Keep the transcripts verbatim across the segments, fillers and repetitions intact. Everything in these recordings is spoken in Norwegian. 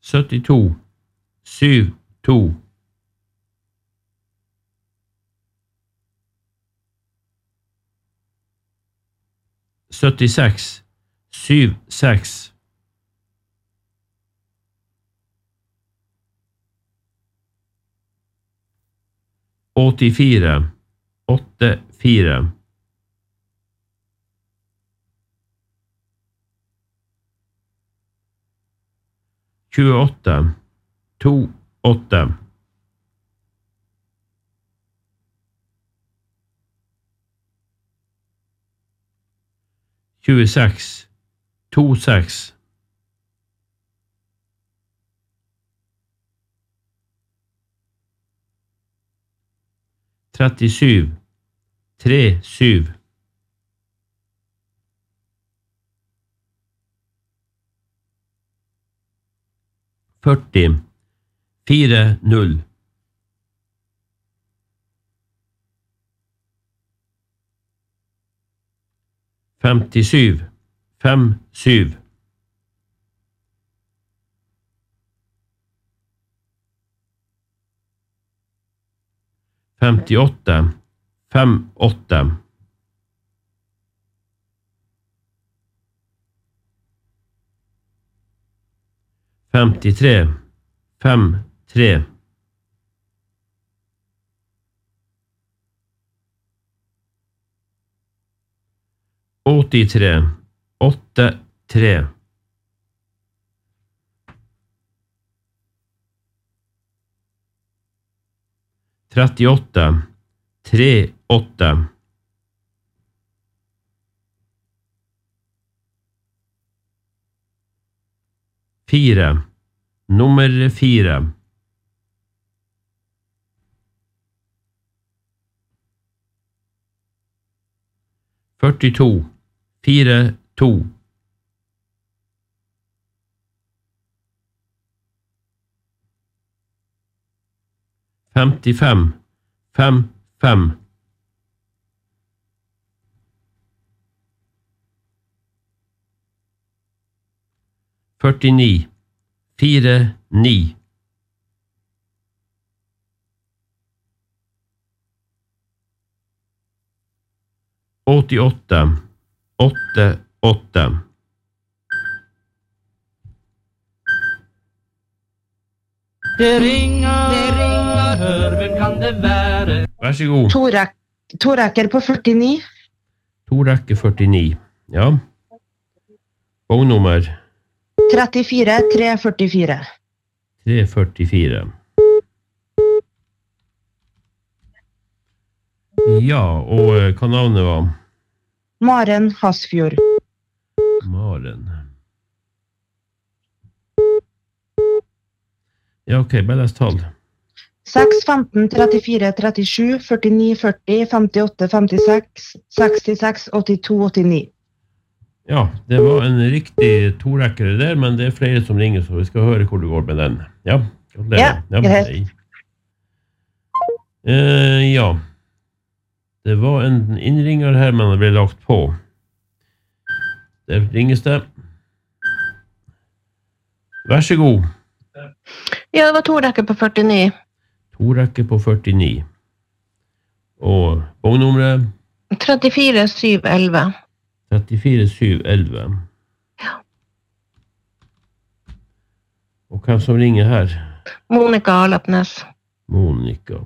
syttito, syv, to. syttiseks, syv, seks. åttifire, åtte, fire. tjueåtte, to, åtte. tjueseks, to, seks. trettisju, tre, syv. førti, fire, null. femtisju, fem, syv. femtiåtte, fem, åtte. femtitre, fem, tre. åttitre, åtte, tre. trettiåtte, tre, åtte. fire, nummer fire. førtito, fire, to. femtifem, fem, fem. førtini, fire, ni. åttiåtte, åtte, åtte. Det ringer, det ringer, hør, hvem kan det være? Vær så god. To, rek to rekker på førtini. To rekker førtini, ja. Bognummer. trettifire, tre, førtifire. tre, førtifire. Ja, og hva navnet var? Maren Hasfjord. Maren. Ja, ok, bare les tall. seks, femten, trettifire, trettisju, førtini, førti, femtiåtte, femtiseks, sekstiseks, åttito, åttini. Ja, det var en riktig torekkere der, men det er flere som ringer, så vi skal høre hvor det går med den. Ja, gratulerer. Ja, greit. Uh, ja, det var en innringer her, men det ble lagt på. Der ringes det. Vær så god. Ja, det var to rekker på førtini. To rekker på førtini. Og bognumret? trettifire, syv, elleve. trettifire, syv, elleve. Ja. Og hvem som ringer her? Monika Alepnes. Monika.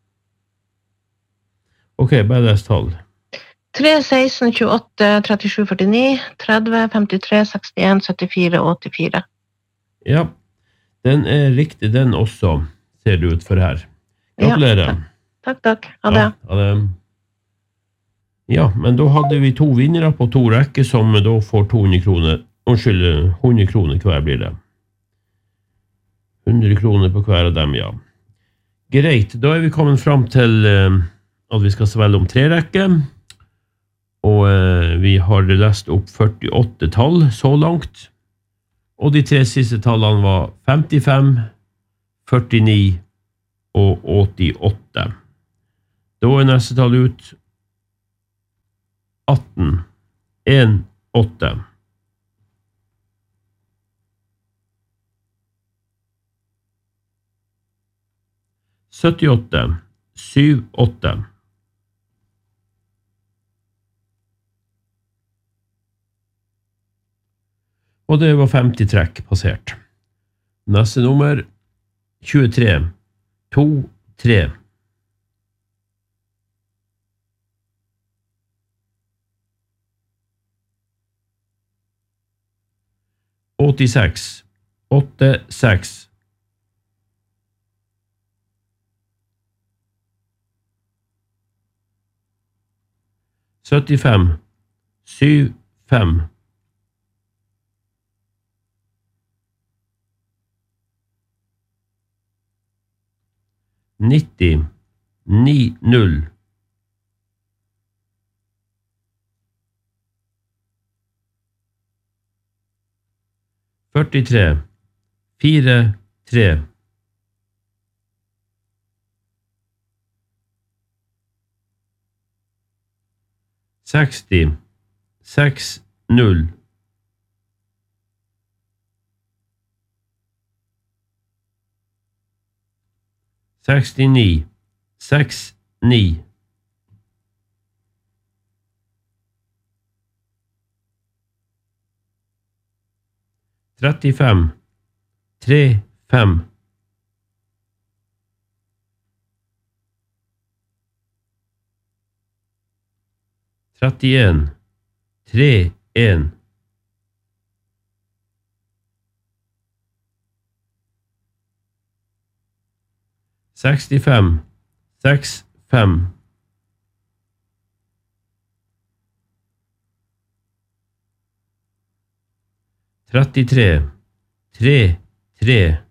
Ok, bare les tall. tre, seksten, tjueåtte, trettisju, førtini, tretti, femtitre, sekstien, syttifire, åttifire. Ja, den er riktig, den også, ser det ut for her. Gratulerer. Ja, takk, takk. Ha det. Ja, ha det. Ja, men da hadde vi to vinnere på to rekker, som da får to hundre kroner. Unnskyld, hundre kroner hver blir det. hundre kroner på hver av dem, ja. Greit, da er vi kommet fram til uh, at vi skal svelge om tre rekker. Og uh, vi har lest opp førtiåtte tall så langt. Og de tre siste tallene var femtifem, førtini og åttiåtte. Da er neste tall ut atten, en, 8. syttiåtte, syv, åtte. Og det var femti trekk passert. Neste nummer, tjuetre, to, tre. åttiseks, åtte, seks. syttifem, syv, fem. nitti, ni, null. førtitre, fire, tre. seksti, seks, null. sekstini, seks, ni. trettifem, tre, fem. trettien, tre, en. sekstifem, seks, fem. trettitre, tre, tre.